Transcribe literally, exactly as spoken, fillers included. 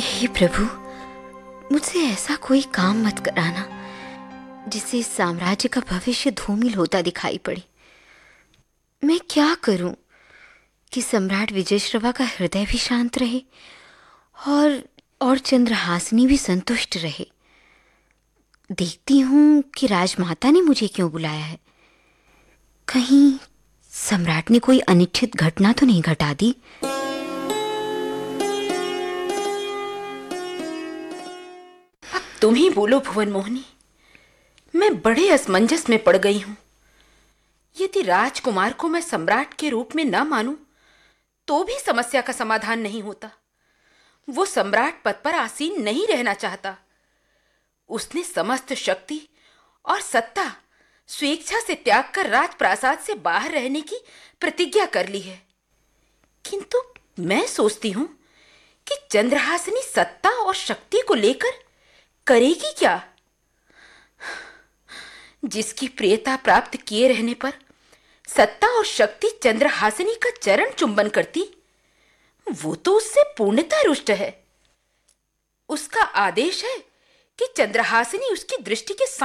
हे प्रभु, मुझसे ऐसा कोई काम मत कराना जिससे इस साम्राज्य का भविष्य धूमिल होता दिखाई पड़े। मैं क्या करूं कि सम्राट विजयश्रवा का हृदय भी शांत रहे और और चंद्रहासिनी भी संतुष्ट रहे। देखती हूं कि राजमाता ने मुझे क्यों बुलाया है। कहीं सम्राट ने कोई अनिच्छित घटना तो नहीं घटा दी। अब तुम ही बोलो भुवन मोहिनी, मैं बड़े असमंजस में पड़ गई हूं। यदि राजकुमार को मैं सम्राट के रूप में न मानूं तो भी समस्या का समाधान नहीं होता। वो सम्राट पद पर आसीन नहीं रहना चाहता। उसने समस्त शक्ति और सत्ता स्वेच्छा से त्याग कर राजप्रासाद से बाहर रहने की प्रतिज्ञा कर ली है। किंतु मैं सोचती हूं कि चंद्रहासिनी सत्ता और शक्ति को लेकर करेगी क्या। जिसकी प्रियता प्राप्त किए रहने पर सत्ता और शक्ति चंद्रहासिनी का चरण चुंबन करती, वो तो उससे पूर्णतः रुष्ट है। उसका आदेश है कि चंद्रहासिनी उसकी दृष्टि के